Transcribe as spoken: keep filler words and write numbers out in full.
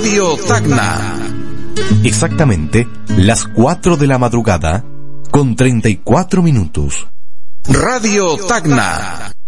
Radio Tacna. Exactamente las cuatro de la madrugada con treinta y cuatro minutos. Radio Tacna.